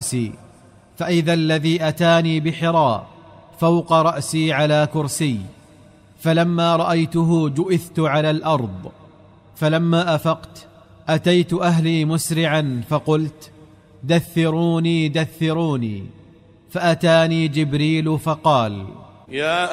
رأسي، فإذا الذي أتاني بحراء فوق رأسي على كرسي، فلما رأيته جئثت على الأرض. فلما أفقت أتيت أهلي مسرعا فقلت: دثروني دثروني. فأتاني جبريل فقال: يا